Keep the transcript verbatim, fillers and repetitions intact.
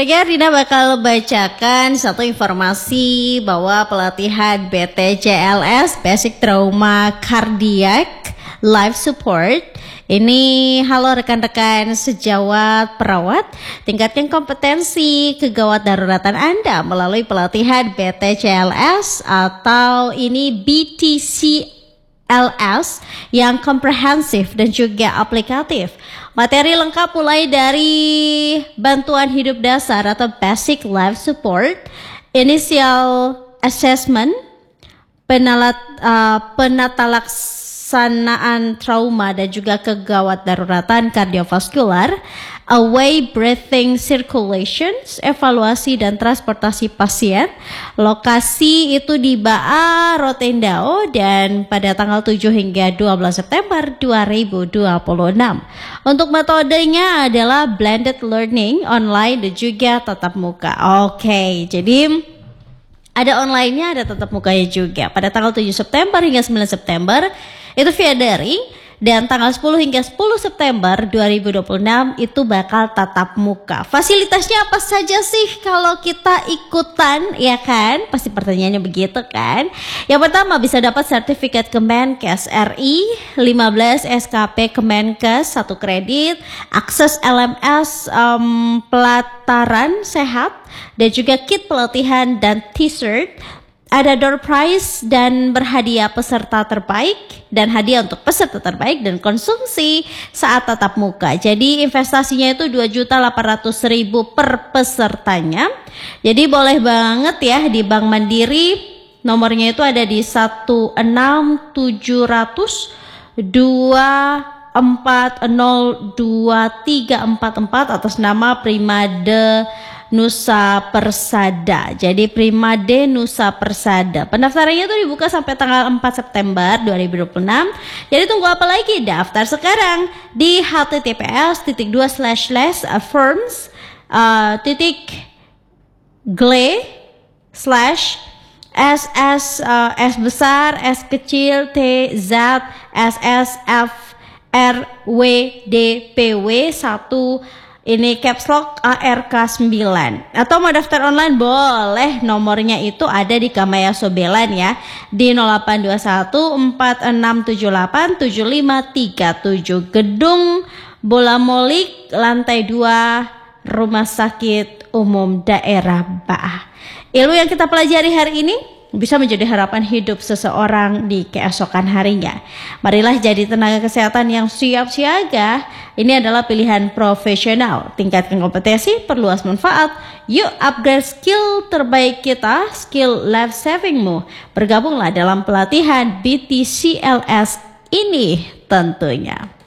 Sekarang Rina bakal bacakan satu informasi bahwa pelatihan B T C L S Basic Trauma Cardiac Life Support ini, halo rekan-rekan sejawat perawat, tingkatkan kompetensi kegawat daruratan Anda melalui pelatihan B T C L S atau ini B T C L S yang komprehensif dan juga aplikatif. Materi lengkap mulai dari bantuan hidup dasar atau basic life support, initial assessment, penalat, uh, penatalaksanaan trauma dan juga kegawat daruratan kardiovaskular, away breathing circulations, evaluasi dan transportasi pasien. Lokasi itu di B A A Rotendao dan pada tanggal tujuh hingga dua belas September dua ribu dua puluh enam. Untuk metodenya adalah blended learning, online dan juga tatap muka. Oke, jadi ada online-nya, ada tatap mukanya juga. Pada tanggal tujuh September hingga sembilan September itu via daring. Dan tanggal sepuluh hingga sepuluh September dua ribu dua puluh enam itu bakal tatap muka. Fasilitasnya apa saja sih kalau kita ikutan, ya kan? Pasti pertanyaannya begitu kan? Yang pertama bisa dapat sertifikat Kemenkes R I, lima belas S K P Kemenkes satu kredit, akses L M S um, pelataran sehat, dan juga kit pelatihan dan t-shirt. Ada door prize dan berhadiah peserta terbaik dan hadiah untuk peserta terbaik dan konsumsi saat tatap muka. Jadi investasinya itu dua juta delapan ratus ribu per pesertanya. Jadi boleh banget ya di Bank Mandiri, nomornya itu ada di satu enam tujuh nol nol dua empat nol dua tiga empat empat atas nama Primade Nusa Persada. Jadi Primade Nusa Persada. Pendaftarannya itu dibuka sampai tanggal empat September dua ribu dua puluh enam. Jadi tunggu apa lagi? Daftar sekarang di h t t p s titik dua slash slash firms titik gle slash S S uh, S besar S kecil T Z S S F R W D P W satu ini caps lock A R K sembilan. Atau mau daftar online boleh, nomornya itu ada di Kamaya Sobelan ya, di nol delapan dua satu empat enam tujuh delapan tujuh lima tiga tujuh, Gedung Bola Molik, lantai dua, Rumah Sakit Umum Daerah B A A. Ilmu yang kita pelajari hari ini bisa menjadi harapan hidup seseorang di keesokan harinya. Marilah jadi tenaga kesehatan yang siap siaga. Ini adalah pilihan profesional. Tingkatkan kompetensi, perluas manfaat. Yuk upgrade skill terbaik kita, skill life savingmu. Bergabunglah dalam pelatihan B T C L S ini tentunya.